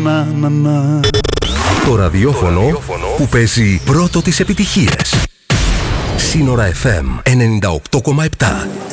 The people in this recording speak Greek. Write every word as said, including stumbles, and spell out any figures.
να, να, να. Το ραδιόφωνο που παίζει πρώτο τις επιτυχίες. Σύνορα εφ εμ ενενήντα οκτώ κόμμα επτά.